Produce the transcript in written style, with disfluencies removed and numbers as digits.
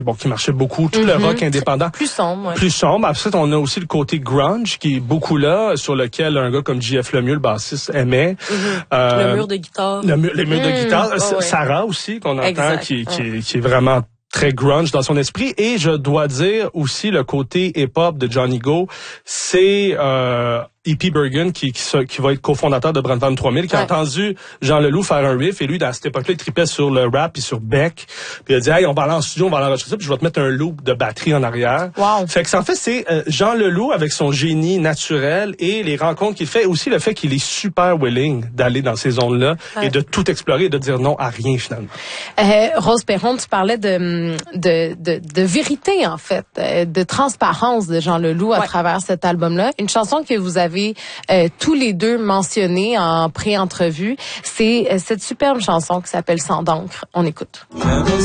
bon, qui marchait beaucoup, tout le rock indépendant. Plus sombre, ouais. Plus sombre. Après, on a aussi le côté grunge, qui est beaucoup là, sur lequel un gars comme J.F. Lemieux, le bassiste, aimait. Le mur de guitare. Les murs de guitare. Ouais. Sarah aussi, qu'on entend, exact. qui est vraiment très grunge dans son esprit. Et je dois dire aussi le côté hip-hop de Johnny Go, c'est E.P. Bergen qui va être cofondateur de Brandvan 3000, qui a entendu Jean Leloup faire un riff, et lui, dans cette époque-là, il tripait sur le rap et sur Beck. Puis il a dit, hey, on va aller en studio, on va l'enregistrer ça, puis je vais te mettre un loop de batterie en arrière. Wow. Fait que en fait, c'est Jean Leloup avec son génie naturel et les rencontres qu'il fait, aussi le fait qu'il est super willing d'aller dans ces zones-là et de tout explorer et de dire non à rien finalement. Rose Perron, tu parlais de vérité, en fait, de transparence de Jean Leloup à travers cet album-là. Une chanson que vous avez tous les deux mentionnée en pré-entrevue, c'est cette superbe chanson qui s'appelle Sang d'encre. On écoute.